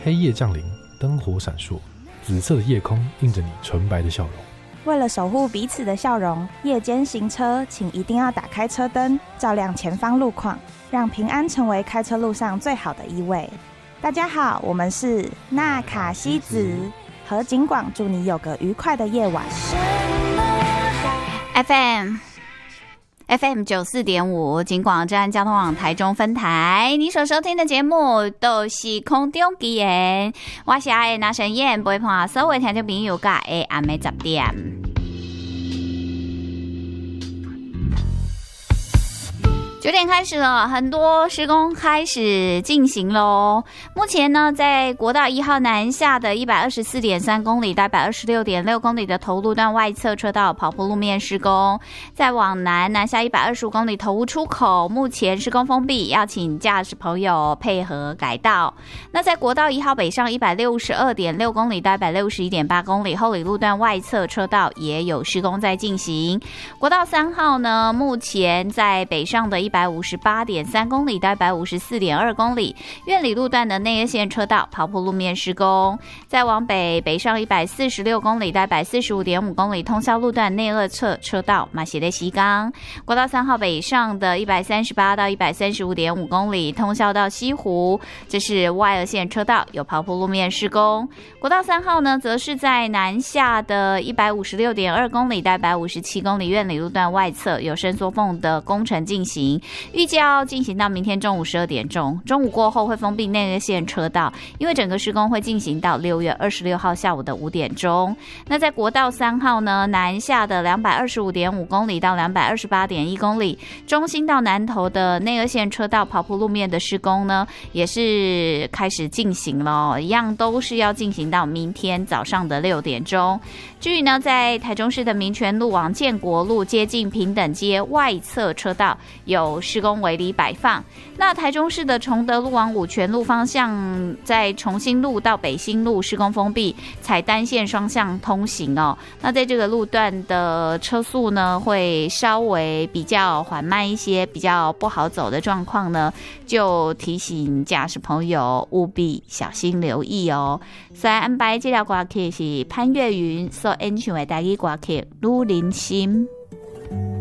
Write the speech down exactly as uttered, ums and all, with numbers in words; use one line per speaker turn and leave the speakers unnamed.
黑夜降临，灯火闪烁，紫色的夜空映着你纯白的笑容。
为了守护彼此的笑容，夜间行车请一定要打开车灯，照亮前方路况，让平安成为开车路上最好的依偎。大家好，我们是纳卡西子，和景广祝你有个愉快的夜晚。
F M F M 九四点五，景广治安交通网台中分台，你所收听的节目都是空中奇缘，我是爱拿神燕，陪伴所有听众朋友甲下暗的十点。九点开始了，很多施工开始进行咯。目前呢，在国道一号南下的 一百二十四点三 公里到 一百二十六点六 公里的头路段外侧车道跑坡路面施工，再往南南下一百二十五公里头屋出口，目前施工封闭，要请驾驶朋友配合改道。那在国道一号北上 一百六十二点六 公里到 一百六十一点八 公里后里路段外侧车道也有施工在进行。国道三号呢，目前在北上的一百五十八点三 公里到 一百五十四点二 公里，苑里路段的内二线车道跑坡路面施工，再往北北上一百四十六公里到 一百四十五点五 公里，通霄路段内二侧车道马斜的西港。国道三号北上的一百三十八到 一百三十五点五 公里，通霄到西湖，这是外二线车道有跑坡路面施工。国道三号呢，则是在南下的一百五十六点二 公里到一百五十七公里，苑里路段外侧有伸缩缝的工程进行，预计要进行到明天中午十二点钟，中午过后会封闭内二线车道，因为整个施工会进行到六月二十六号下午的五点钟。那在国道三号呢，南下的两百二十五点五 公里到两百二十八点一 公里，中心到南投的内二线车道跑坡路面的施工呢，也是开始进行了，一样都是要进行到明天早上的六点钟。至于呢，在台中市的民权路往建国路接近平等街外侧车道有施工围篱摆放。那台中市的崇德路往五权路方向，在重新路到北新路施工封闭，采单线双向通行哦。那在这个路段的车速呢，会稍微比较缓慢一些，比较不好走的状况呢，就提醒驾驶朋友务必小心留意哦。所以安排这条歌曲是潘越云所演唱的台语歌曲《女人心》。